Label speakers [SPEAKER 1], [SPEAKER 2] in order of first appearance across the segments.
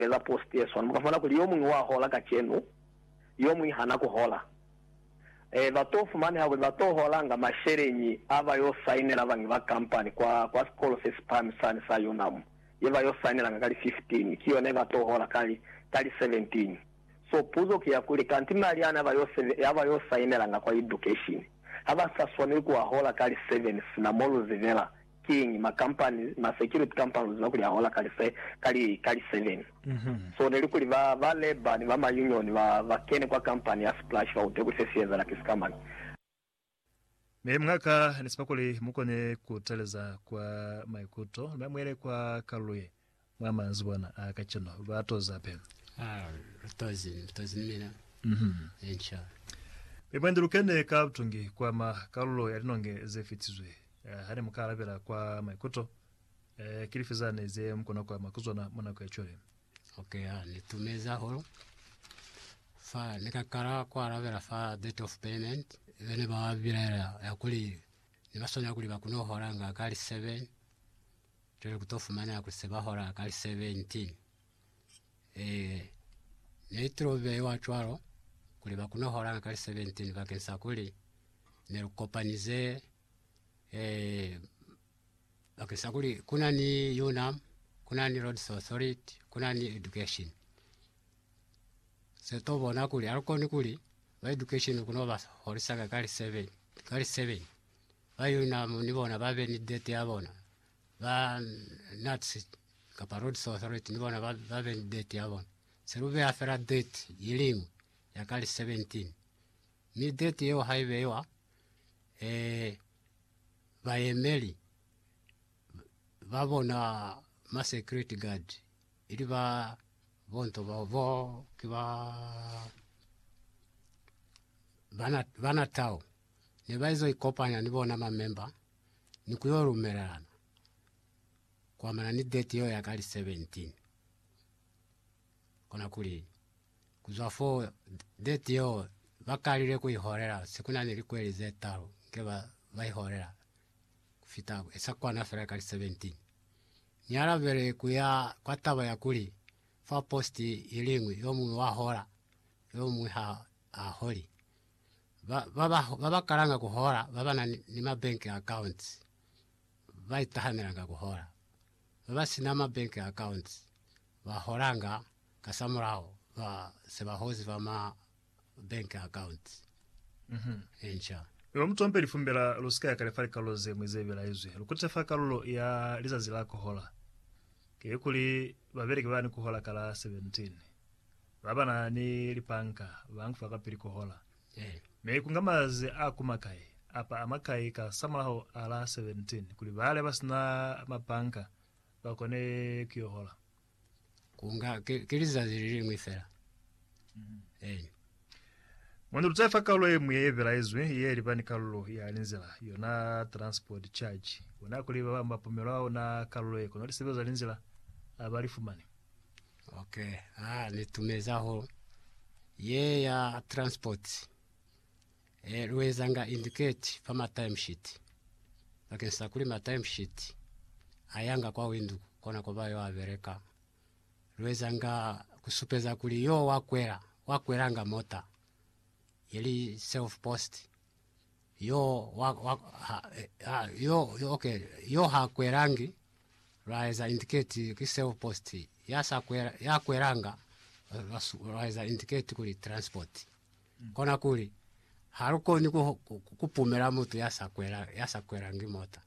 [SPEAKER 1] peza post yeso mukafana kuli yomu wa hola kachenu yomu hana kuhola batofu mane hawe batohola nga masherenyi aba yo sainera bangi ba company kwa school se spam sana sa yunamu yeba yo sainera nga kali 15 kiyo ne batohola kali 17 so puzo kia kuli kanti mariana aba yo sainera nga kwa education aba saswani kwa hola kali 7 na molu zivela king ma company ma security companies no kuli hola kali 7 so neli kuli ba labor ni ba union ba kene kwa company ya splash wa utekusesieza la kiskamani
[SPEAKER 2] mwaka nisipakuli mukone kuteleza kwa maikuto mwere kwa kaluye mama nzibona akachino batoza pe
[SPEAKER 3] tozi mina insha
[SPEAKER 2] bemwendirukene kabtungi kwa makalulo yalinonge zefitizwe hari mukarabira kwa maikuto kilifizane ze mkono kwa makuzona mwana kwa chore
[SPEAKER 3] okay nitumeza horo fa nikakara kwa rabira fa date of payment bene babira yakuli nibasonya kuli bakuno horanga kali 7 tole kutofu mana yakuseba hora kali 17 netrobe wachwaro kuli bakuno horanga kali 17 bakensa kuli nerukopanize bakensa kuli kuna ni UNAM kuna ni Roads Authority kuna ni education seto bona kuli ariko ni kuli ba education kuno ba horisanga kali 7 ba UNAM ni bona babe ni date yabona ba nuts kapa Roads Authority ni bona babe ni date yabona serube afera date yilimu ya kali 17 ni date yo highway wa ba emeli babona ma security guard ili ba bonto bavo kiba bana tao ne baizo ikopanya nibona ma member nikuyorumerana kwa maana ni date yo ya kali 17 kona kuli kuzafo date yo bakalire kuihorera sikuna nilikweleze taro keba baihorera kufita esakwa na fera kali 17 nyara vere kuya kwataba ya kuli fa posti ilingwi yomu wa hora yomu ha holi baba karanga kuhora baba na ni ma bank accounts baitahaniranga kuhora baba sina ma bank accounts ba horanga kasamurao ba seba hozi ba ma bank accounts insha
[SPEAKER 2] yo mtombe lifumbela lusika kalefali kaloze mwezebela izwe lukutefa kalolo ya lizazi lako hola kekuli babereke bani kuhola kala 17 baba na ni lipanka bangu akapiri kuhola me kungamaze akumakai apa amakai ka samalaho ala 17 kuli bale basina mapanka bakone kiyohola
[SPEAKER 3] kunga kilizazi lili mwifera
[SPEAKER 2] Mwendo tutafa kalulo mweyevela izwe yeri bani kalulo ya linzela yona transport charge wana kuliba bamba pomelo na kalulo kono lisebeza linzela abarifumani
[SPEAKER 3] okay nitumeza ho ye ya transport ruwezanga indicate fama time sheet lakini sakuli ma time sheet ayanga kwa windu kona kwa bayo avereka ruwezanga kusupeza kuli yo wakweranga mota yeli self post yo okay yo hakwerangi rise indicate ki self post ya kweranga rise indicate kuli transport kona kuli haruko ni kupumera mutu yasakwerangi mota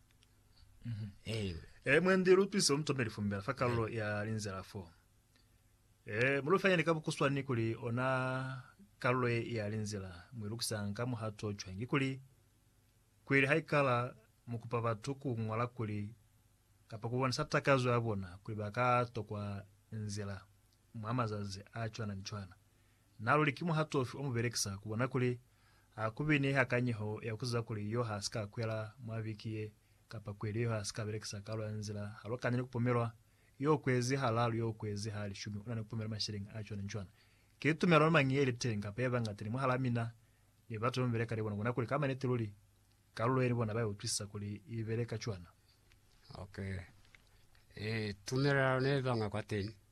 [SPEAKER 2] mwendi rutwiso mtombe lifumbela fakalo ya linzela 4 mulufanya nikabu kuswani kuli ona kalulo ya linzela mwilukusanga muhato chwengi kuli kweli haikala mukupava tuku ngwala kuli kapa kubona satakazo yabona kuli baka tokwa nzela mwamazaze achwana nchwana nalo likimu hatofi omuberekisa kubona kuli akubini hakanyeho yakuza kuli yo haska kwela mwavikiye kapa kweli yo haska berekisa kalulo nzela halokanye kupomerwa yo kwezi halalu yo kwezi hali shumi unane kupomera mashiringa achwana nchwana kitumero mangiyeli tenga peba ngatiri muhalamina ni batu mbeleka libona kuna kuli kama netiluli kalulo eri bona bayo twisa kuli ibeleka chwana
[SPEAKER 3] okay tumera neva ngakwateni